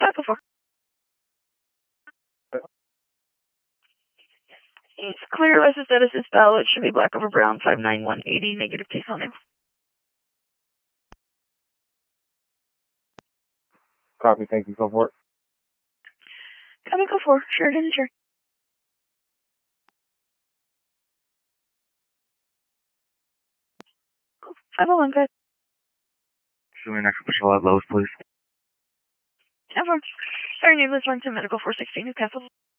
Taco 4. It's clear, license status is valid, should be black over brown, 59180, negative case on it. Copy, thank you, go for it. Coming, go 4, Sheridan, sure. Cool. 501, good. Show me an extra patrol at Lowe's, please. 10-4. Sorry, needless run to medical 416 Newcastle.